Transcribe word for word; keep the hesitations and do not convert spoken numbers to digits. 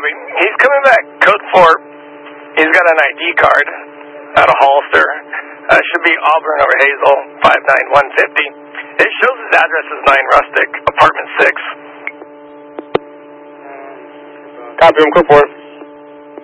copy. He's coming back. Code four. He's got an I D card out of Hollister. Uh, should be Auburn over Hazel, five nine one five zero. It shows his address is nine Rustic, apartment six. Copy, room, code four.